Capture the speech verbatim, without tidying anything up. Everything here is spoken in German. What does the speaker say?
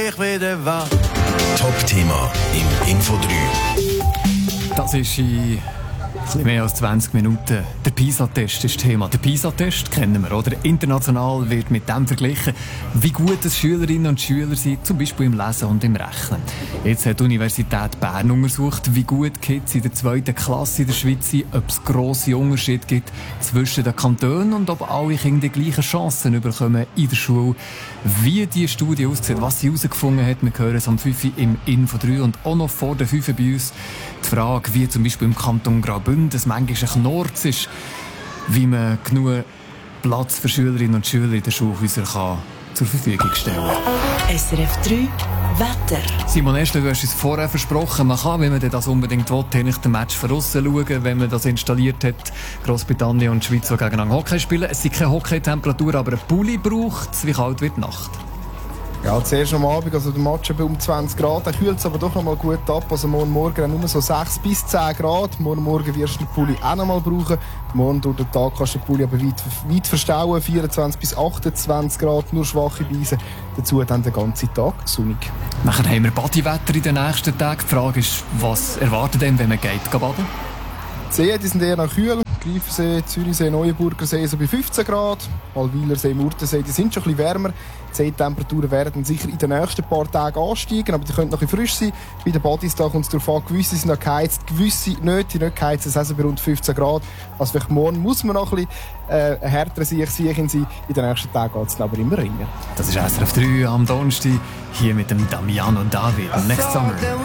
Ich wieder wach. Top-Thema im Info drei. Das ist in etwas mehr als zwanzig Minuten. Der PISA-Test ist Thema. Der PISA-Test kennen wir, oder? International wird mit dem verglichen, wie gut es Schülerinnen und Schüler sind, zum Beispiel im Lesen und im Rechnen. Jetzt hat die Universität Bern untersucht, wie gut Kids in der zweiten Klasse in der Schweiz sind, ob es grosse Unterschiede gibt zwischen den Kantonen und ob alle Kinder die gleichen Chancen bekommen in der Schule. Wie diese Studie aussieht, was sie herausgefunden hat, wir hören es am fünf Uhr im Info drei und auch noch vor der fünf Uhr bei uns die Frage, wie zum Beispiel im Kanton Graubünden es manchmal ein Knorz ist, wie man genug Platz für Schülerinnen und Schüler in den Schulhäusern kann zur Verfügung stellen kann. S R F drei Wetter. Simon Estler, du hast es vorher versprochen, man kann, wenn man das unbedingt will, nicht den Match von aussen schauen, wenn man das installiert hat. Grossbritannien und die Schweiz, die gegeneinander Hockey spielen. Es sind keine Hockey-Temperatur, aber ein Pulli braucht es. Wie kalt wird die Nacht? Ja, zuerst am Abend, also der Match bei um zwanzig Grad, dann kühlt es aber doch noch mal gut ab. Also morgen Morgen nur so sechs bis zehn Grad. Morgen Morgen wirst du den Pulli auch noch mal brauchen. Morgen durch den Tag kannst du den Pulli aber weit, weit verstauen. vierundzwanzig bis achtundzwanzig Grad, nur schwache Beise. Dazu dann den ganzen Tag sonnig. Nachher haben wir Badiwetter in den nächsten Tagen. Die Frage ist, was erwartet denn, wenn man geht baden? Die Seen die sind eher noch kühl. Greifensee, Zürichsee, Neuenburger See so bei fünfzehn Grad. Malwiler See, Murtensee, die sind schon ein bisschen wärmer. Die Seetemperaturen werden sicher in den nächsten paar Tagen ansteigen, aber die können noch ein bisschen frisch sein. Bei den Badis kommt es darauf an, gewisse sind noch geheizt, gewisse nicht, die nicht geheizt sind, also bei rund fünfzehn Grad. Also vielleicht morgen muss man noch ein bisschen äh, härter sein, sein. In den nächsten Tagen geht es aber immer ringer. Das ist S R F drei am Donnerstag, hier mit dem Damiano David. Next Summer.